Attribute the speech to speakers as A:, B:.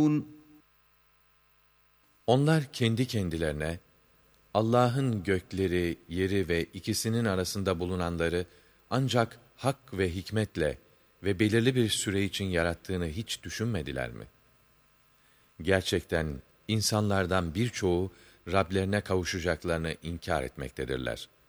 A: Onlar kendi kendilerine, Allah'ın gökleri, yeri ve ikisinin arasında bulunanları ancak hak ve hikmetle ve belirli bir süre için yarattığını hiç düşünmediler mi? Gerçekten insanlardan birçoğu Rablerine kavuşacaklarını inkar etmektedirler.